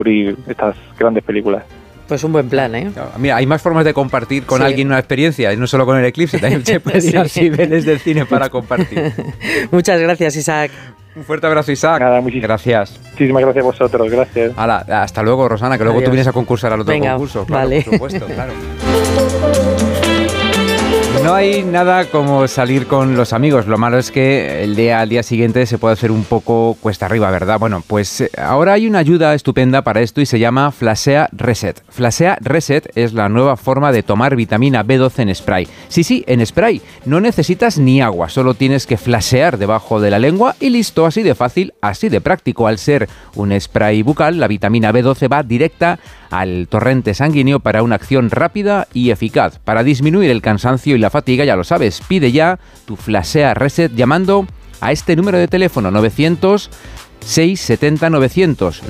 descubrir estas grandes películas. Pues un buen plan, ¿eh? Mira, hay más formas de compartir con alguien una experiencia, no solo con el eclipse, también se puede ir a Cibeles del cine para compartir. Muchas gracias, Isaac. Un fuerte abrazo, Isaac. Nada, gracias. Muchísimas gracias a vosotros, gracias. Hasta luego, Rosana, que luego tú vienes a concursar al otro concurso. Claro, vale. Por supuesto, claro. No hay nada como salir con los amigos. Lo malo es que al día siguiente se puede hacer un poco cuesta arriba, ¿verdad? Bueno, pues ahora hay una ayuda estupenda para esto y se llama Flasea Reset. Flasea Reset es la nueva forma de tomar vitamina B12 en spray. Sí, en spray. No necesitas ni agua, solo tienes que flashear debajo de la lengua y listo, así de fácil, así de práctico. Al ser un spray bucal, la vitamina B12 va directa al torrente sanguíneo para una acción rápida y eficaz. Para disminuir el cansancio y la fatiga, ya lo sabes, pide ya tu Flasea Reset llamando a este número de teléfono 900-670-900,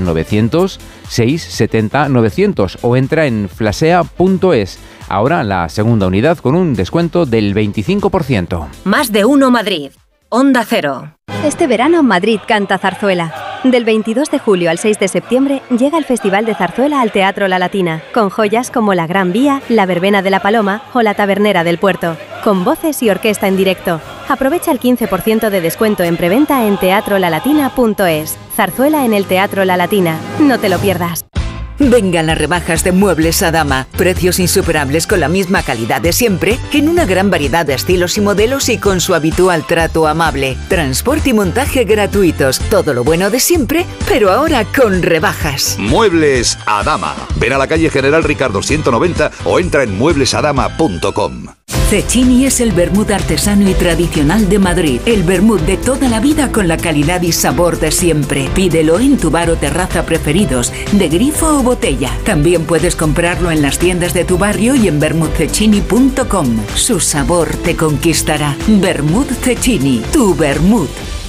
900-670-900 o entra en flasea.es. Ahora la segunda unidad con un descuento del 25%. Más de uno Madrid. Onda Cero. Este verano Madrid canta zarzuela. Del 22 de julio al 6 de septiembre llega el Festival de Zarzuela al Teatro La Latina, con joyas como La Gran Vía, La Verbena de la Paloma o La Tabernera del Puerto, con voces y orquesta en directo. Aprovecha el 15% de descuento en preventa en teatrolalatina.es. Zarzuela en el Teatro La Latina. No te lo pierdas. Vengan las rebajas de Muebles Adama. Precios insuperables con la misma calidad de siempre, en una gran variedad de estilos y modelos y con su habitual trato amable. Transporte y montaje gratuitos. Todo lo bueno de siempre, pero ahora con rebajas. Muebles Adama. Ven a la calle General Ricardo 190 o entra en mueblesadama.com. Cecchini es el vermut artesano y tradicional de Madrid. El vermut de toda la vida con la calidad y sabor de siempre. Pídelo en tu bar o terraza preferidos, de grifo o botella. También puedes comprarlo en las tiendas de tu barrio y en vermutcecchini.com. Su sabor te conquistará. Vermut Cecchini, tu vermut.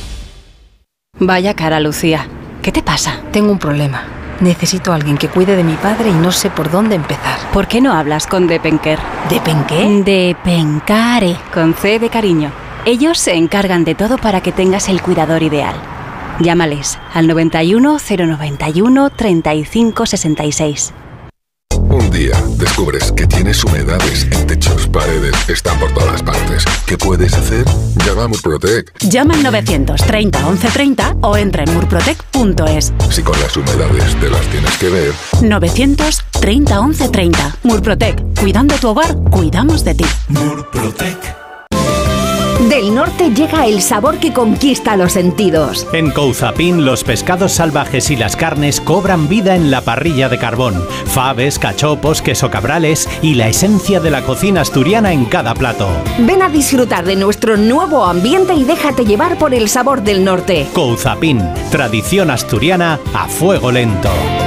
Vaya cara, Lucía. ¿Qué te pasa? Tengo un problema. Necesito a alguien que cuide de mi padre y no sé por dónde empezar. ¿Por qué no hablas con Depenker? ¿Depenqué? Depencare, con C de cariño. Ellos se encargan de todo para que tengas el cuidador ideal. Llámales al 91 091 35 66. Un día descubres que tienes humedades en techos, paredes, están por todas partes. ¿Qué puedes hacer? Llama a Murprotec. Llama al 930 1130 o entra en murprotec.es. Si con las humedades te las tienes que ver. 930 1130. Murprotec. Cuidando tu hogar, cuidamos de ti. Murprotec. Del norte llega el sabor que conquista los sentidos. En Couzapin los pescados salvajes y las carnes cobran vida en la parrilla de carbón. Faves, cachopos, queso cabrales y la esencia de la cocina asturiana en cada plato. Ven a disfrutar de nuestro nuevo ambiente y déjate llevar por el sabor del norte. Couzapin, tradición asturiana a fuego lento.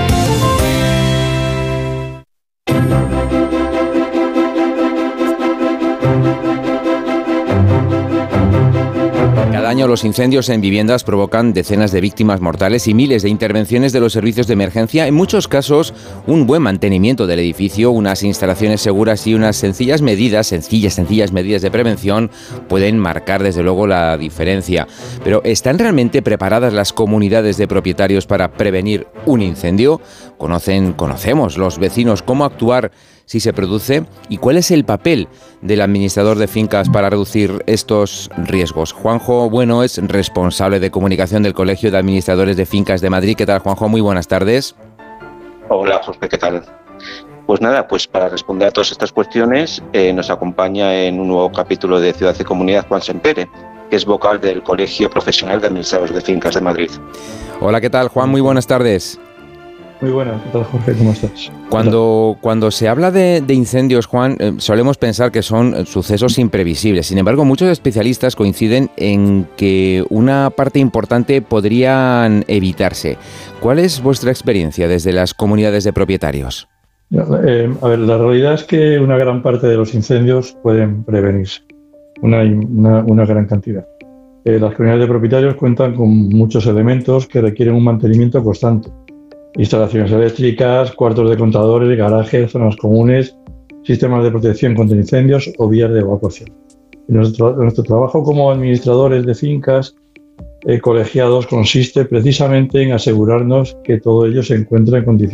Cada año los incendios en viviendas provocan decenas de víctimas mortales y miles de intervenciones de los servicios de emergencia. En muchos casos, un buen mantenimiento del edificio, unas instalaciones seguras y unas sencillas medidas de prevención pueden marcar desde luego la diferencia. Pero ¿están realmente preparadas las comunidades de propietarios para prevenir un incendio? Conocemos los vecinos cómo actuar si se produce y cuál es el papel del administrador de fincas para reducir estos riesgos. Juanjo Bueno es responsable de comunicación del Colegio de Administradores de Fincas de Madrid. ¿Qué tal, Juanjo? Muy buenas tardes. Hola, Jorge, ¿qué tal? Pues nada, pues para responder a todas estas cuestiones nos acompaña en un nuevo capítulo de Ciudad y Comunidad Juan Sempere, que es vocal del Colegio Profesional de Administradores de Fincas de Madrid. Hola, ¿qué tal, Juan? Muy buenas tardes. Muy buenas, ¿qué tal, Jorge? ¿Cómo estás? Cuando se habla de incendios, Juan, solemos pensar que son sucesos imprevisibles. Sin embargo, muchos especialistas coinciden en que una parte importante podrían evitarse. ¿Cuál es vuestra experiencia desde las comunidades de propietarios? A ver, la realidad es que una gran parte de los incendios pueden prevenirse, una gran cantidad. Las comunidades de propietarios cuentan con muchos elementos que requieren un mantenimiento constante. Instalaciones eléctricas, cuartos de contadores, garajes, zonas comunes, sistemas de protección contra incendios o vías de evacuación. Nuestro trabajo como administradores de fincas colegiados consiste precisamente en asegurarnos que todo ello se encuentra en condiciones